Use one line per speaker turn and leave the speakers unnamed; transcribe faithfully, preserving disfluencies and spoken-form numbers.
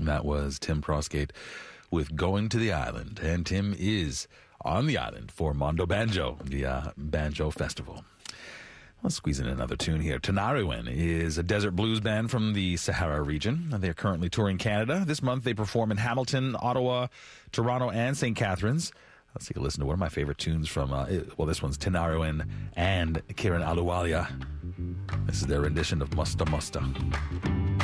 And that was Tim Prosgate with Going to the Island. And Tim is on the island for Mondo Banjo, the uh, Banjo Festival. Let's squeeze in another tune here. Tinariwen is a desert blues band from the Sahara region. They're currently touring Canada. This month they perform in Hamilton, Ottawa, Toronto, and Saint Catharines. Let's take a listen to one of my favorite tunes from, uh, well, this one's Tinariwen and Kiran Ahluwalia. This is their rendition of Musta Musta.